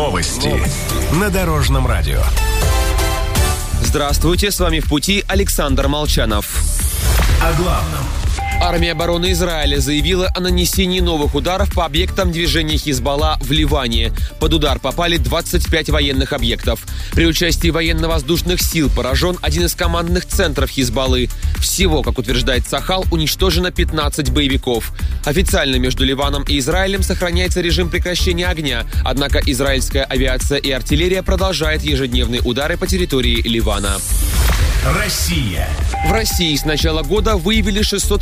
Новости на Дорожном радио. Здравствуйте, с вами в пути Александр Молчанов. О главном. Армия обороны Израиля заявила о нанесении новых ударов по объектам движения Хизбалла в Ливане. Под удар попали 25 военных объектов. При участии военно-воздушных сил поражен один из командных центров Хизбаллы. Всего, как утверждает Цахал, уничтожено 15 боевиков. Официально между Ливаном и Израилем сохраняется режим прекращения огня, однако израильская авиация и артиллерия продолжают ежедневные удары по территории Ливана. Россия. В России с начала года выявили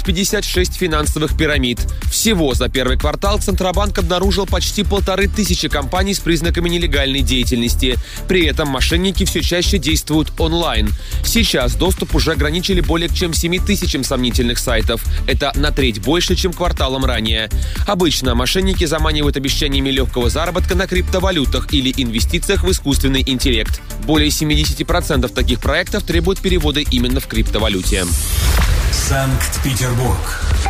656 финансовых пирамид. Всего за первый квартал Центробанк обнаружил почти 1500 компаний с признаками нелегальной деятельности. При этом мошенники все чаще действуют онлайн. Сейчас доступ уже ограничили более чем 7000 сомнительных сайтов. Это на треть больше, чем кварталом ранее. Обычно мошенники заманивают обещаниями легкого заработка на криптовалютах или инвестициях в искусственный интеллект. Более 70% таких проектов требуют перевода именно в криптовалюте. Санкт-Петербург.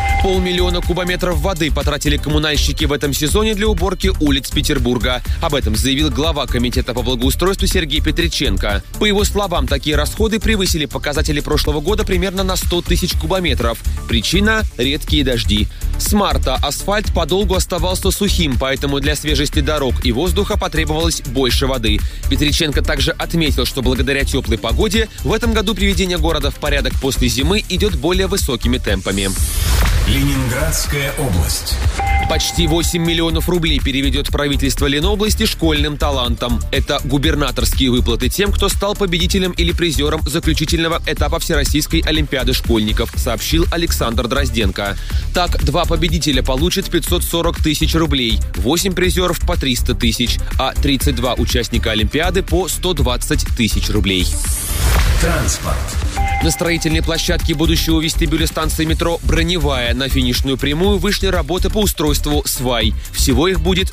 500 000 кубометров воды потратили коммунальщики в этом сезоне для уборки улиц Петербурга. Об этом заявил глава комитета по благоустройству Сергей Петриченко. По его словам, такие расходы превысили показатели прошлого года примерно на 100 000 кубометров. Причина – редкие дожди. С марта асфальт подолгу оставался сухим, поэтому для свежести дорог и воздуха потребовалось больше воды. Петриченко также отметил, что благодаря теплой погоде в этом году приведение города в порядок после зимы идет более высокими темпами. Ленинградская область. Почти 8 миллионов рублей переведет правительство Ленобласти школьным талантам. Это губернаторские выплаты тем, кто стал победителем или призером заключительного этапа Всероссийской олимпиады школьников, сообщил Александр Дрозденко. Так, 2 победителя получат 540 000 рублей, 8 призеров по 300 000, а 32 участника олимпиады по 120 000 рублей. Транспорт. На строительной площадке будущего вестибюля станции метро «Броневая» на финишную прямую вышли работы по устройству свай. Всего их будет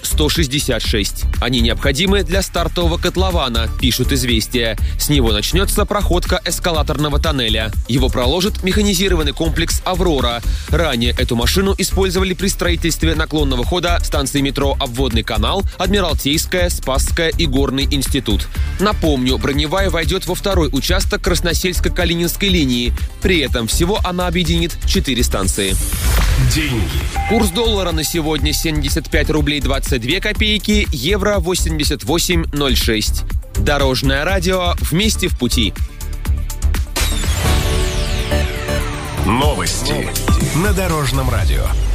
166. Они необходимы для стартового котлована, пишут «Известия». С него начнется проходка эскалаторного тоннеля. Его проложит механизированный комплекс «Аврора». Ранее эту машину использовали при строительстве наклонного хода станции метро «Обводный канал», «Адмиралтейская», «Спасская» и «Горный институт». Напомню, «Броневая» войдет во второй участок Красносельско-Калининской линии. При этом всего она объединит 4 станции. Деньги. Курс доллара на сегодня 75 рублей 22 копейки, евро 88,06. Дорожное радио. Вместе в пути. Новости на Дорожном радио.